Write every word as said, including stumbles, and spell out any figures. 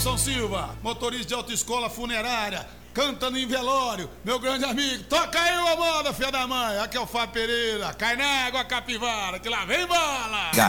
Anderson Silva, motorista de autoescola funerária, canta no velório, meu grande amigo. Toca aí uma moda, filha da mãe. Aqui é o Fábio Pereira, cai na água, capivara, que lá vem bola.